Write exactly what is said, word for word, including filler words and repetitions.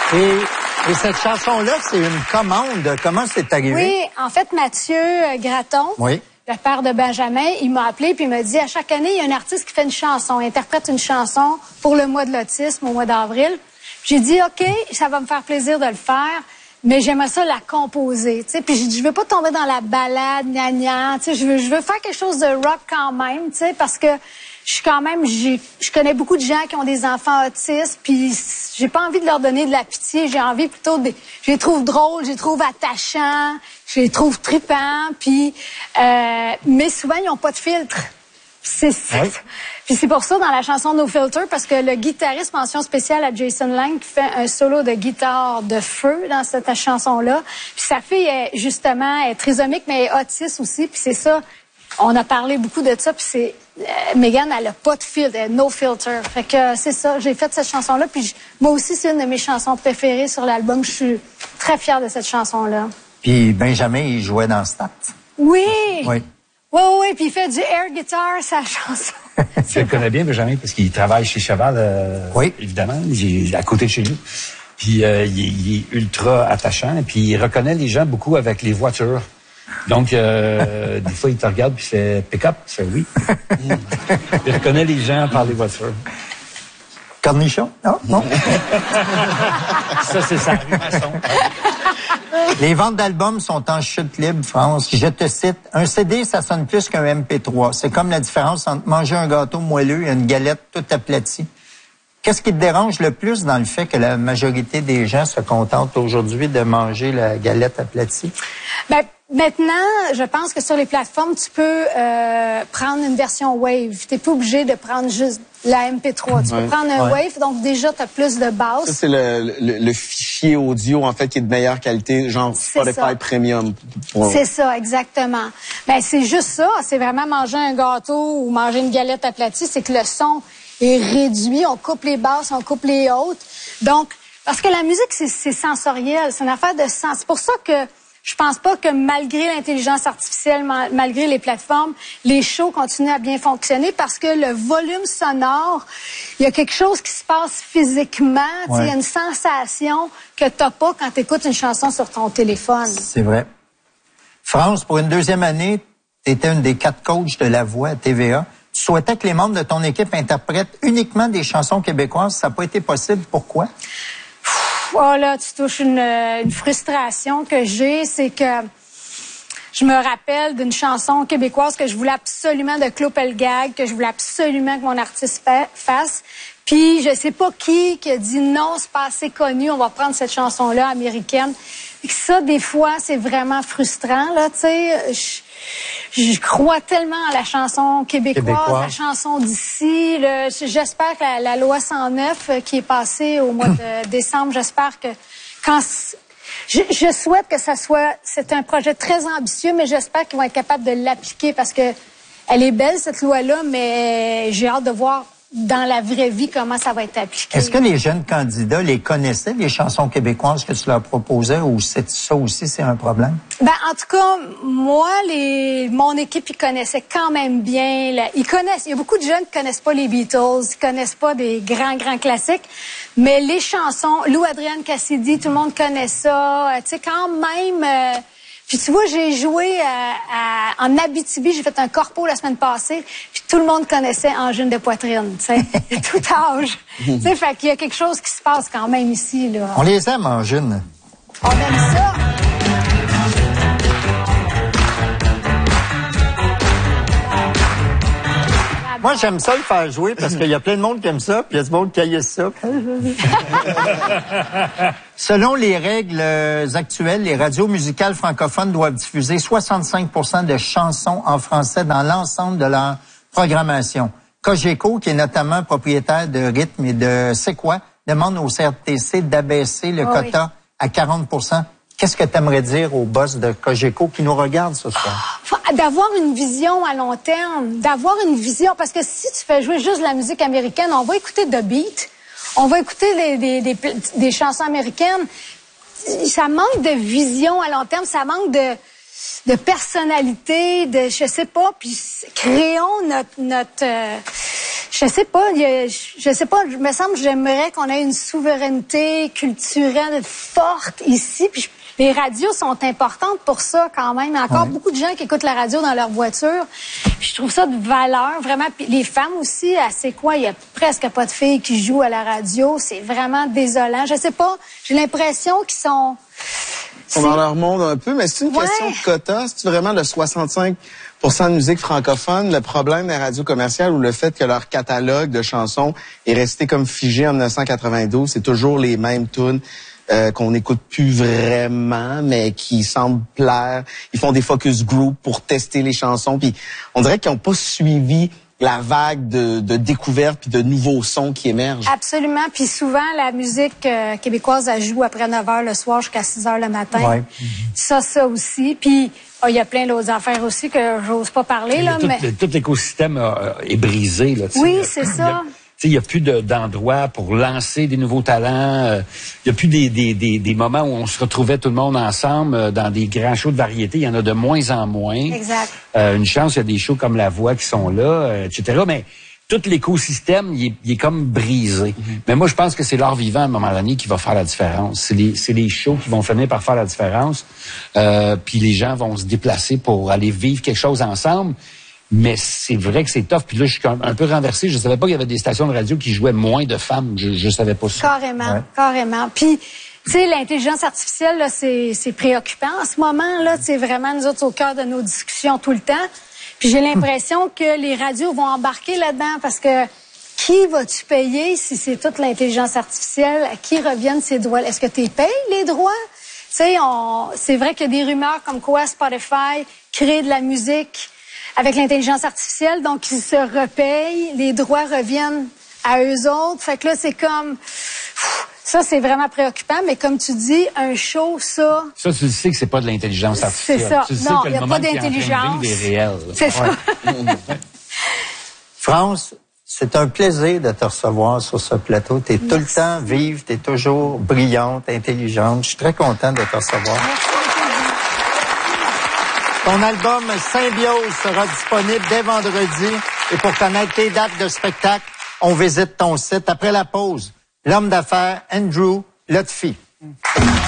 Et, et cette chanson-là, c'est une commande. Comment c'est arrivé? Oui, en fait, Mathieu Gratton, oui. le père de Benjamin, il m'a appelé puis il m'a dit, à chaque année, il y a un artiste qui fait une chanson, il interprète une chanson pour le mois de l'autisme, au mois d'avril. J'ai dit, OK, ça va me faire plaisir de le faire, mais j'aimerais ça la composer, tu sais. Puis j'ai dit, je veux pas tomber dans la balade, gna gna, tu sais, je veux, je veux faire quelque chose de rock quand même, tu sais, parce que je suis quand même, j'ai, je connais beaucoup de gens qui ont des enfants autistes, puis j'ai pas envie de leur donner de la pitié, j'ai envie plutôt de, je les trouve drôles, je les trouve attachants, je les trouve tripants, puis, euh, mais souvent ils ont pas de filtre. C'est ça. Oui. Puis c'est pour ça dans la chanson No Filter, parce que le guitariste, mention spéciale à Jason Lang, qui fait un solo de guitare de feu dans cette chanson-là. Puis sa fille est justement est trisomique, mais elle est autiste aussi, puis c'est ça. On a parlé beaucoup de ça, puis c'est euh, Megan, elle a pas de filtre, elle a no filter. Fait que euh, c'est ça, j'ai fait cette chanson-là, puis je, moi aussi c'est une de mes chansons préférées sur l'album. Je suis très fière de cette chanson-là. Puis Benjamin, il jouait dans Stat. Oui. Oui. Oui, oui, puis il fait du air guitar, sa chanson. Je le connais bien, Benjamin, parce qu'il travaille chez Cheval, euh, oui. évidemment, il est à côté de chez nous. Puis euh, il, est, il est ultra attachant, et puis il reconnaît les gens beaucoup avec les voitures. Donc, euh, des fois, il te regarde puis il fait « pick-up », tu fais « oui ». Il reconnaît les gens par les voitures. Cornichon? Non? Non. Ça, c'est sa rue Masson. Les ventes d'albums sont en chute libre, France. Je te cite, un C D, ça sonne plus qu'un M P trois. C'est comme la différence entre manger un gâteau moelleux et une galette toute aplatie. Qu'est-ce qui te dérange le plus dans le fait que la majorité des gens se contentent aujourd'hui de manger la galette aplatie? Ben, maintenant, je pense que sur les plateformes, tu peux euh, prendre une version Wave. Tu n'es pas obligé de prendre juste la M P trois. Tu ouais. peux prendre un ouais. Wave, donc déjà, tu as plus de basse. Ça, c'est le, le, le fichier audio, en fait, qui est de meilleure qualité, genre Spotify Premium. Ouais. C'est ça, exactement. Ben, c'est juste ça. C'est vraiment manger un gâteau ou manger une galette aplatie. C'est que le son est réduit. On coupe les basses, on coupe les hautes. Donc, parce que la musique, c'est sensoriel. C'est une affaire de sens. C'est pour ça que je pense pas que malgré l'intelligence artificielle, malgré les plateformes, les shows continuent à bien fonctionner parce que le volume sonore, il y a quelque chose qui se passe physiquement. Il ouais. y a une sensation que t'as pas quand tu écoutes une chanson sur ton téléphone. C'est vrai. France, pour une deuxième année, tu étais une des quatre coachs de La Voix à T V A. Tu souhaitais que les membres de ton équipe interprètent uniquement des chansons québécoises. Ça n'a pas été possible. Pourquoi? Oh là, tu touches une, une frustration que j'ai, c'est que je me rappelle d'une chanson québécoise que je voulais absolument de Claude Pelgag, que je voulais absolument que mon artiste fasse. Puis je sais pas qui qui a dit non, c'est pas assez connu, on va prendre cette chanson-là américaine. Et ça, des fois, c'est vraiment frustrant, là, tu sais. Je, je crois tellement à la chanson québécoise, Québécois. La chanson d'ici. J'espère que la, la loi cent neuf qui est passée au mois de décembre, j'espère que quand... Je, je souhaite que ça soit... C'est un projet très ambitieux, mais j'espère qu'ils vont être capables de l'appliquer parce que elle est belle, cette loi-là, mais j'ai hâte de voir dans la vraie vie comment ça va être appliqué. Est-ce que les jeunes candidats les connaissaient, les chansons québécoises que tu leur proposais, ou c'est ça aussi, c'est un problème? Ben, en tout cas, moi, les, mon équipe, ils connaissaient quand même bien. La, ils connaissent. Il y a beaucoup de jeunes qui connaissent pas les Beatles, ils connaissent pas des grands, grands classiques. Mais les chansons, Lou Adrienne Cassidy, tout le monde connaît ça. Tu sais, quand même... Euh, Puis tu vois, j'ai joué à, à, en Abitibi, j'ai fait un corpo la semaine passée, puis tout le monde connaissait Angine de poitrine, tu sais, tout âge. Tu sais, fait qu'il y a quelque chose qui se passe quand même ici, là. On les aime, Angine. On aime ça. Moi, j'aime ça le faire jouer parce qu'il y a plein de monde qui aime ça, puis il y a du monde qui haïsse ça. Selon les règles actuelles, les radios musicales francophones doivent diffuser soixante-cinq pour cent de chansons en français dans l'ensemble de leur programmation. Cogeco, qui est notamment propriétaire de Rythme et de C'est quoi, demande au C R T C d'abaisser le oh quota oui. à quarante pour cent. Qu'est-ce que tu aimerais dire au boss de Cogeco qui nous regarde ce soir? D'avoir une vision à long terme, d'avoir une vision, parce que si tu fais jouer juste de la musique américaine, on va écouter The Beat, on va écouter les, des, des, des chansons américaines. Ça manque de vision à long terme, ça manque de, de personnalité, de je sais pas, puis créons notre... notre euh, Je sais pas, il y a, je sais pas, je me semble que j'aimerais qu'on ait une souveraineté culturelle forte ici. Puis je, les radios sont importantes pour ça quand même. Il y a encore ouais. beaucoup de gens qui écoutent la radio dans leur voiture. Puis je trouve ça de valeur, vraiment. Puis les femmes aussi, c'est quoi? Il y a presque pas de filles qui jouent à la radio. C'est vraiment désolant. Je sais pas, j'ai l'impression qu'ils sont... On en leur montre un peu, mais c'est une ouais. question de quota. C'est vraiment le soixante-cinq pour cent de musique francophone, le problème des radios commerciales ou le fait que leur catalogue de chansons est resté comme figé en dix-neuf cent quatre-vingt-douze, c'est toujours les mêmes tunes euh, qu'on n'écoute plus vraiment, mais qui semblent plaire. Ils font des focus group pour tester les chansons, puis on dirait qu'ils n'ont pas suivi la vague de, de découvertes puis de nouveaux sons qui émergent. Absolument. Puis souvent, la musique euh, québécoise, elle joue après neuf heures le soir jusqu'à six heures le matin. Ouais. Ça, ça aussi. Puis il oh, y a plein d'autres affaires aussi que j'ose pas parler. Là, tout, mais tout l'écosystème euh, est brisé. Là, oui, c'est ça. Il n'y a plus d'endroits pour lancer des nouveaux talents. Il n'y a plus des, des, des, des moments où on se retrouvait tout le monde ensemble dans des grands shows de variété. Il y en a de moins en moins. Exact. Euh, une chance, il y a des shows comme La Voix qui sont là, euh, et cetera. Mais tout l'écosystème, il est, il est comme brisé. Mm-hmm. Mais moi, je pense que c'est l'art vivant à un moment donné qui va faire la différence. C'est les, c'est les shows qui vont finir par faire la différence. Euh, puis les gens vont se déplacer pour aller vivre quelque chose ensemble. Mais c'est vrai que c'est tough. Puis là, je suis un peu renversé. Je savais pas qu'il y avait des stations de radio qui jouaient moins de femmes. Je, je savais pas ça. Carrément, ouais. carrément. Puis, tu sais, l'intelligence artificielle, là, c'est, c'est préoccupant. En ce moment, là, c'est vraiment nous autres au cœur de nos discussions tout le temps. Puis j'ai l'impression que les radios vont embarquer là-dedans parce que qui vas-tu payer si c'est toute l'intelligence artificielle? À qui reviennent ces droits? Est-ce que tu payes les droits? Tu sais, on... c'est vrai qu'il y a des rumeurs comme quoi Spotify crée de la musique avec l'intelligence artificielle, donc ils se repayent, les droits reviennent à eux autres. Fait que là, c'est comme... Ça, c'est vraiment préoccupant, mais comme tu dis, un show, ça... Ça, tu sais que c'est pas de l'intelligence artificielle. C'est ça. Tu non, il n'y a pas d'intelligence. C'est réel. C'est ça. France, c'est un plaisir de te recevoir sur ce plateau. Tu es tout le temps vive, tu es toujours brillante, intelligente. Je suis très content de te recevoir. Merci. Ton album Symbiose sera disponible dès vendredi. Et pour connaître tes dates de spectacle, on visite ton site. Après la pause, l'homme d'affaires Andrew Lutfi.